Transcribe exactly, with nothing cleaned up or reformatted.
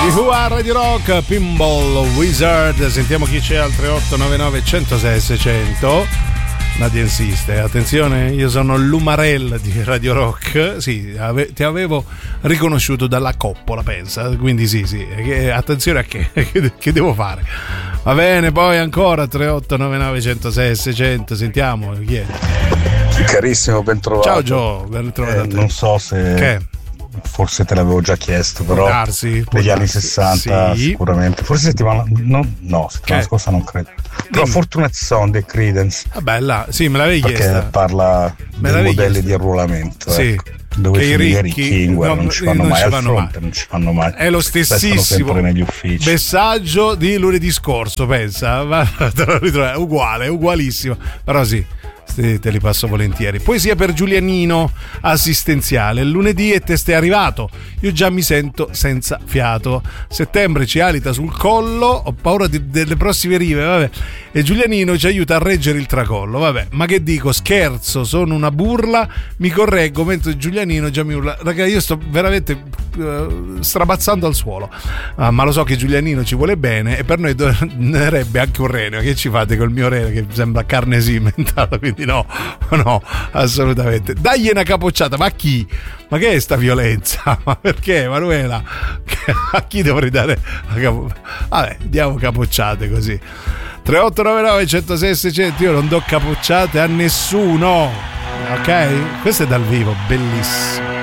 Who a Radio Rock, Pinball Wizard. Sentiamo chi c'è al tre otto nove nove uno zero sei sei zero zero. Nadia insiste, attenzione, io sono l'Umarell di Radio Rock. Sì, ave- ti avevo riconosciuto dalla coppola, pensa. Quindi sì, sì, che, attenzione a che, che, che devo fare. Va bene, poi ancora tre otto nove nove uno zero sei sei zero zero. Sentiamo chi è. Carissimo, ben trovato. Ciao Gio, ben trovato. Eh, non so se che? Forse te l'avevo già chiesto, però darsi, negli anni darsi. sessanta Sì. Sicuramente. Forse settimana no, no settimana che? scorsa non credo. Però Dimmi. Fortunate Son dei Creedence. Vabbè, là, sì, me l'avevi perché chiesta. parla Me dei modelli chiesta. di arruolamento. Sì. Ecco. Dove Che i i ricchi ricchi guarda, non- non ci fanno non mai ci al fanno fronte, mai. non ci fanno mai. È lo Restano stessissimo sempre negli uffici. messaggio di lunedì scorso, pensa. Ma te lo ritrovi, uguale, ugualissimo. Però sì, te te li passo volentieri. Poesia per Giulianino, assistenziale. Lunedì e te stai arrivato. Io già mi sento senza fiato. Settembre ci alita sul collo. Ho paura di- delle prossime rive. Vabbè. E Giulianino ci aiuta a reggere il tracollo. Vabbè, ma che dico? Scherzo, sono una burla. Mi correggo mentre Giulianino già mi urla. Raga, io sto veramente uh, strabazzando al suolo. Ah, ma lo so che Giulianino ci vuole bene e per noi doverebbe anche un rene. Che ci fate col mio rene che sembra carne cimentata? Quindi no, no, assolutamente. Dagli una capocciata, ma a chi? Ma che è sta violenza? Ma perché, Emanuela? A chi dovrei dare la capo... Vabbè, diamo capocciate così. tre otto nove nove uno zero sei sei zero zero. Io non do capocciate a nessuno. Ok? Questo è dal vivo, bellissimo.